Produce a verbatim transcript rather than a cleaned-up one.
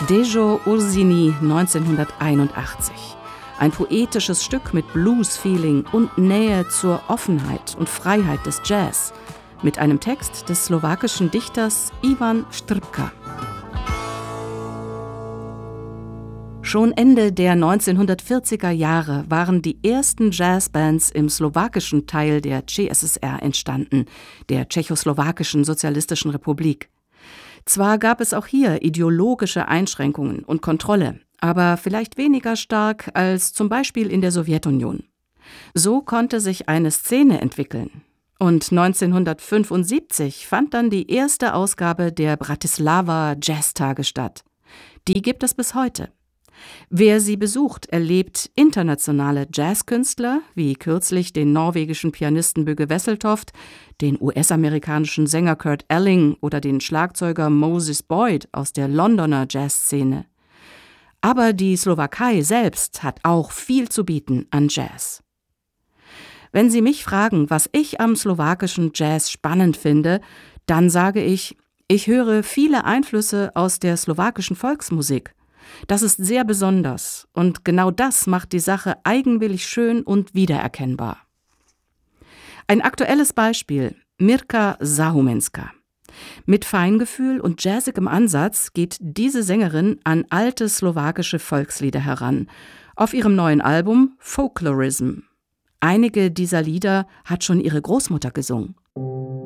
Dejo Ursini neunzehnhunderteinundachtzig. Ein poetisches Stück mit Blues-Feeling und Nähe zur Offenheit und Freiheit des Jazz, mit einem Text des slowakischen Dichters Ivan Štrbka. Schon Ende der neunzehnhundertvierziger Jahre waren die ersten Jazzbands im slowakischen Teil der C S S R entstanden, der Tschechoslowakischen Sozialistischen Republik. Zwar gab es auch hier ideologische Einschränkungen und Kontrolle, aber vielleicht weniger stark als zum Beispiel in der Sowjetunion. So konnte sich eine Szene entwickeln. Und neunzehnhundertfünfundsiebzig fand dann die erste Ausgabe der Bratislava Jazztage statt. Die gibt es bis heute. Wer sie besucht, erlebt internationale Jazzkünstler, wie kürzlich den norwegischen Pianisten Bugge Wesseltoft, den U S-amerikanischen Sänger Kurt Elling oder den Schlagzeuger Moses Boyd aus der Londoner Jazzszene. Aber die Slowakei selbst hat auch viel zu bieten an Jazz. Wenn Sie mich fragen, was ich am slowakischen Jazz spannend finde, dann sage ich, ich höre viele Einflüsse aus der slowakischen Volksmusik. Das ist sehr besonders und genau das macht die Sache eigenwillig schön und wiedererkennbar. Ein aktuelles Beispiel: Mirka Zahumenska. Mit Feingefühl und jazzigem Ansatz geht diese Sängerin an alte slowakische Volkslieder heran, auf ihrem neuen Album Folklorism. Einige dieser Lieder hat schon ihre Großmutter gesungen.